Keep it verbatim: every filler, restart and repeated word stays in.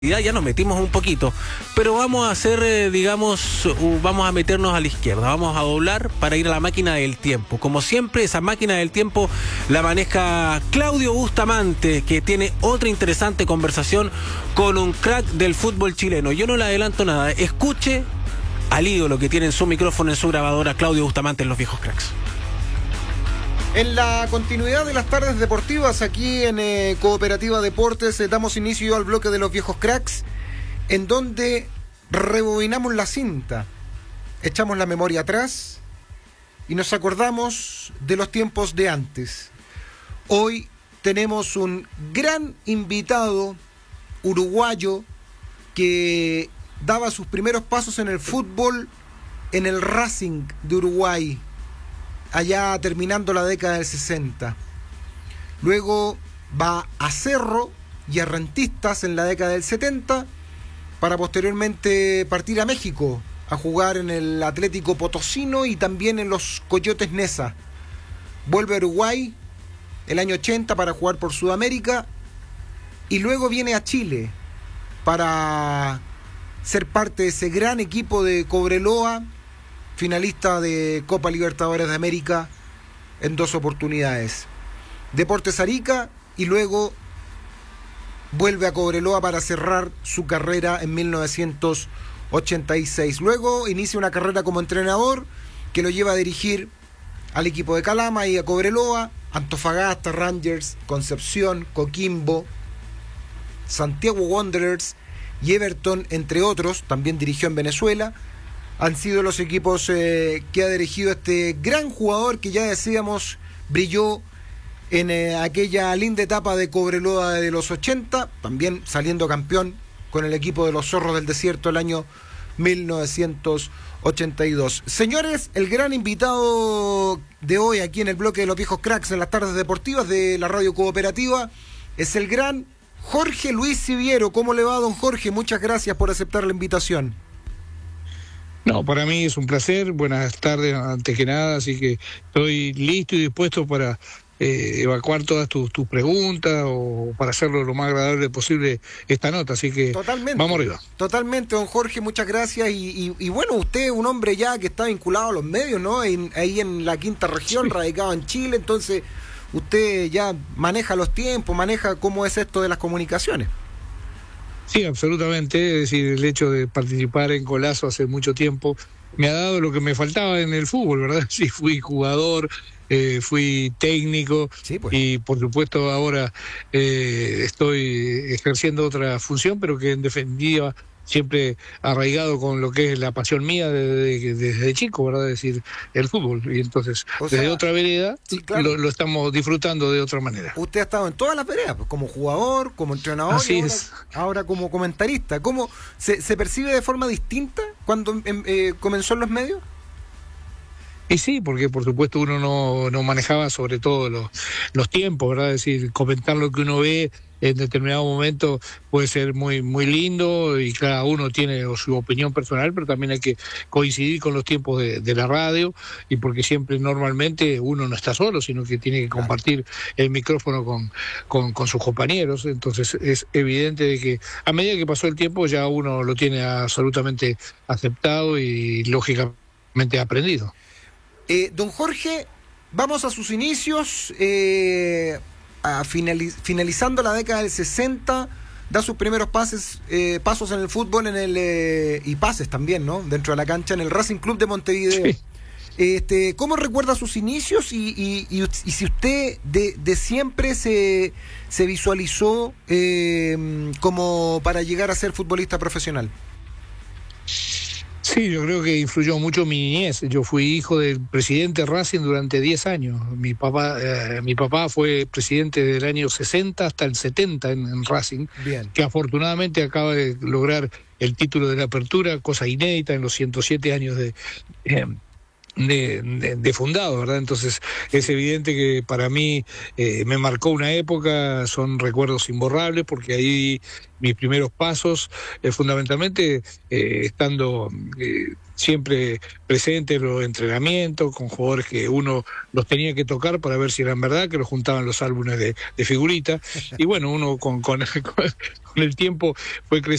Ya nos metimos un poquito, pero vamos a hacer, eh, digamos, uh, vamos a meternos a la izquierda, vamos a doblar para ir a la máquina del tiempo. Como siempre, esa máquina del tiempo la maneja Claudio Bustamante, que tiene otra interesante conversación con un crack del fútbol chileno. Yo no le adelanto nada, escuche al ídolo que tiene en su micrófono, en su grabadora, Claudio Bustamante en Los Viejos Cracks. En la continuidad de las tardes deportivas aquí en eh, Cooperativa Deportes eh, damos inicio al bloque de Los Viejos Cracks, en donde rebobinamos la cinta, echamos la memoria atrás y nos acordamos de los tiempos de antes. Hoy tenemos un gran invitado uruguayo que daba sus primeros pasos en el fútbol en el Racing de Uruguay, allá terminando la década del sesenta. Luego va a Cerro y a Rentistas en la década del setenta, para posteriormente partir a México a jugar en el Atlético Potosino y también en los Coyotes Neza. Vuelve a Uruguay el año ochenta para jugar por Sudamérica y luego viene a Chile para ser parte de ese gran equipo de Cobreloa, finalista de Copa Libertadores de América en dos oportunidades. Deportes Arica y luego vuelve a Cobreloa para cerrar su carrera en mil novecientos ochenta y seis. Luego inicia una carrera como entrenador que lo lleva a dirigir al equipo de Calama y a Cobreloa, Antofagasta, Rangers, Concepción, Coquimbo, Santiago Wanderers y Everton, entre otros. También dirigió en Venezuela. Han sido los equipos eh, que ha dirigido este gran jugador que ya decíamos brilló en eh, aquella linda etapa de Cobreloa de los ochenta, también saliendo campeón con el equipo de los Zorros del Desierto el año mil novecientos ochenta y dos. Señores, el gran invitado de hoy aquí en el bloque de Los Viejos Cracks en las tardes deportivas de la Radio Cooperativa es el gran Jorge Luis Siviero. ¿Cómo le va, don Jorge? Muchas gracias por aceptar la invitación. No, para mí es un placer, buenas tardes antes que nada, así que estoy listo y dispuesto para eh, evacuar todas tus, tus preguntas o para hacerlo lo más agradable posible esta nota, así que totalmente, vamos arriba. Totalmente, don Jorge, muchas gracias y, y, y bueno, usted es un hombre ya que está vinculado a los medios, ¿no? En, ahí en la quinta región, sí, radicado en Chile, entonces usted ya maneja los tiempos, maneja cómo es esto de las comunicaciones. Sí, absolutamente, es decir, el hecho de participar en Golazo hace mucho tiempo me ha dado lo que me faltaba en el fútbol, ¿verdad? Sí, fui jugador, eh, fui técnico, sí, pues. Y por supuesto ahora eh, estoy ejerciendo otra función, pero que en definitiva siempre arraigado con lo que es la pasión mía desde, desde chico, ¿verdad? Es decir, el fútbol. Y entonces, o sea, desde otra vereda, sí, claro, lo, lo estamos disfrutando de otra manera. Usted ha estado en todas las veredas, pues, como jugador, como entrenador, así y ahora, es. ahora como comentarista. ¿Cómo se, se percibe de forma distinta cuando eh, comenzó en los medios? Y sí, porque por supuesto uno no, no manejaba sobre todo los, los tiempos, ¿verdad? Es decir, comentar lo que uno ve en determinado momento puede ser muy muy lindo y cada uno tiene su opinión personal, pero también hay que coincidir con los tiempos de, de la radio, y porque siempre normalmente uno no está solo, sino que tiene que compartir el micrófono con, con, con sus compañeros. Entonces es evidente de que a medida que pasó el tiempo ya uno lo tiene absolutamente aceptado y lógicamente aprendido. Eh, don Jorge, vamos a sus inicios. Eh... A finaliz- finalizando la década del sesenta, da sus primeros pases, eh, pasos en el fútbol en el eh, y pases también, ¿no? Dentro de la cancha en el Racing Club de Montevideo. Sí. Este, ¿cómo recuerda sus inicios y, y, y, y si usted de, de siempre se, se visualizó eh, como para llegar a ser futbolista profesional? Sí, yo creo que influyó mucho mi niñez. Yo fui hijo del presidente Racing durante diez años. Mi papá eh, mi papá fue presidente del año sesenta hasta el setenta en, en Racing. Bien. Que afortunadamente acaba de lograr el título de la apertura, cosa inédita en los ciento siete años de, eh, De, de, de fundado, ¿verdad? Entonces es evidente que para mí eh, me marcó una época, son recuerdos imborrables, porque ahí mis primeros pasos, eh, fundamentalmente eh, estando eh, siempre presente en los entrenamientos, con jugadores que uno los tenía que tocar para ver si eran verdad, que los juntaban los álbumes de, de figuritas, y bueno, uno con, con, con el tiempo fue creciendo.